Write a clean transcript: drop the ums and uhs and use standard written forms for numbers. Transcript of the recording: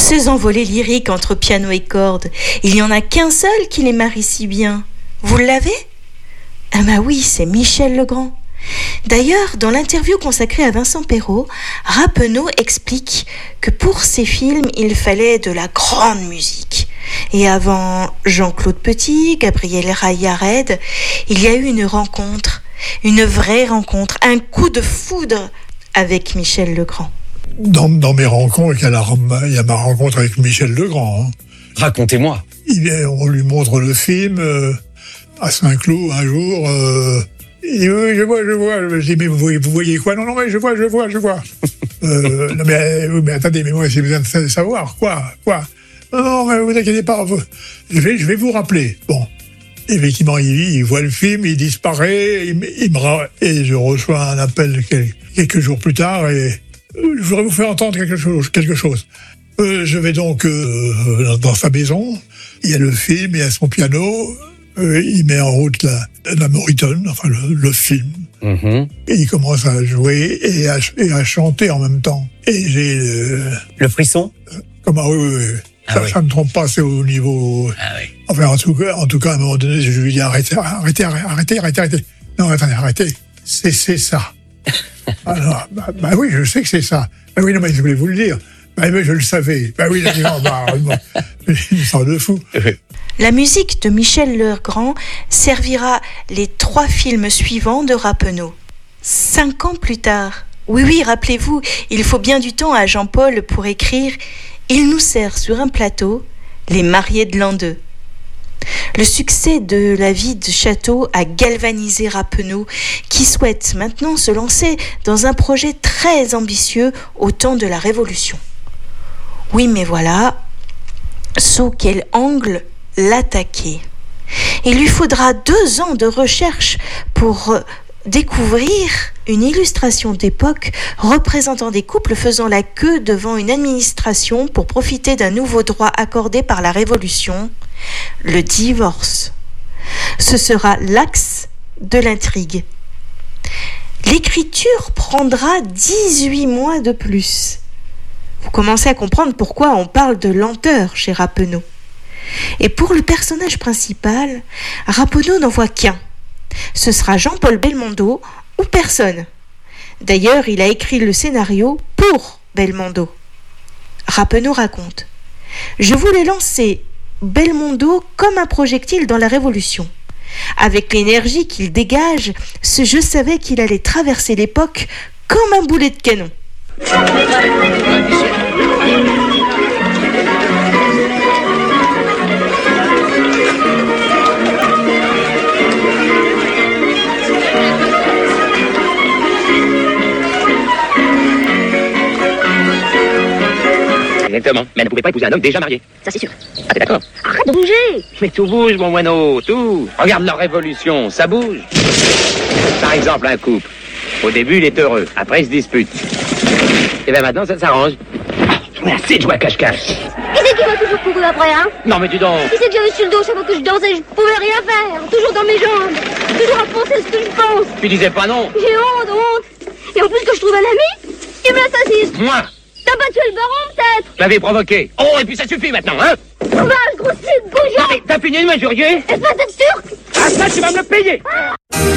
Ces envolées lyriques entre piano et cordes, il n'y en a qu'un seul qui les marie si bien. Vous l'avez ? Ah bah oui, c'est Michel Legrand. D'ailleurs, dans l'interview consacrée à Vincent Perrault, Rappeneau explique que pour ses films, il fallait de la grande musique. Et avant Jean-Claude Petit, Gabriel Yared, il y a eu une rencontre, une vraie rencontre, un coup de foudre avec Michel Legrand. Dans mes rencontres, il y a ma rencontre avec Michel Legrand. Hein. Racontez-moi. On lui montre le film à Saint-Cloud un jour. Il dit, oui, je vois. Je dis, mais vous voyez quoi ? Non, mais je vois. Non, mais attendez, mais moi, j'ai besoin de savoir. Quoi ? Non, mais vous inquiétez pas. Je vais vous rappeler. Bon. Effectivement, il voit le film, il disparaît, et je reçois un appel quelques jours plus tard, et je voudrais vous faire entendre quelque chose. Je vais donc dans sa maison, il y a le film, il y a son piano, il met en route la Moriton, enfin le film. Mm-hmm. Et il commence à jouer et à chanter en même temps. Et j'ai... le frisson ? Oui. Ça ne trompe pas, c'est au niveau... Ah oui. Enfin, en tout cas, à un moment donné, je lui dis arrêtez. Non, attendez, arrêtez. C'est ça. Alors, bah oui, je sais que c'est ça. Bah oui, non, mais je voulais vous le dire. Bah mais je le savais. Bah oui, une sorte de fou. La musique de Michel Legrand servira les 3 films suivants de Rappeneau. 5 ans plus tard. Oui, rappelez-vous, il faut bien du temps à Jean-Paul pour écrire. Il nous sert sur un plateau Les Mariés de l'an 2. Le succès de La Vie de Château a galvanisé Rappeneau, qui souhaite maintenant se lancer dans un projet très ambitieux au temps de la Révolution. Oui, mais voilà, sous quel angle l'attaquer ? Il lui faudra 2 ans de recherche pour découvrir une illustration d'époque représentant des couples faisant la queue devant une administration pour profiter d'un nouveau droit accordé par la Révolution, le divorce. Ce sera l'axe de l'intrigue. L'écriture prendra 18 mois de plus. Vous commencez à comprendre pourquoi on parle de lenteur chez Rappeneau. Et pour le personnage principal, Rappeneau n'en voit qu'un. Ce sera Jean-Paul Belmondo ou personne. D'ailleurs, il a écrit le scénario pour Belmondo. Rappeneau raconte : je voulais lancer Belmondo comme un projectile dans la Révolution. Avec l'énergie qu'il dégage, je savais qu'il allait traverser l'époque comme un boulet de canon. Exactement, mais elle ne pouvait pas épouser un homme déjà marié. Ça c'est sûr. Ah, t'es d'accord ? Arrête de bouger. Mais tout bouge, mon moineau, tout. Regarde leur révolution, ça bouge. Par exemple, un couple. Au début, il est heureux. Après, il se dispute. Et bien maintenant, ça s'arrange. J'en ai assez de jouer à cache-cache. Qui c'est qui m'a toujours couru après, hein ? Non, mais dis donc. Qui c'est que j'avais sur le dos chaque fois que je dansais, je pouvais rien faire. Toujours dans mes jambes. Toujours à penser ce que je pense. Tu disais pas non. J'ai honte. Et en plus que je trouve un ami, tu me l'assassines. Moi. T'as pas tué le baron, peut-être ? Je l'avais provoqué. Oh, et puis ça suffit maintenant, hein ? Sauvage, gros slip, bougeant. T'as fini de m'injurier ? Espèce d'être sûr ? Ah, ça, tu vas me le payer.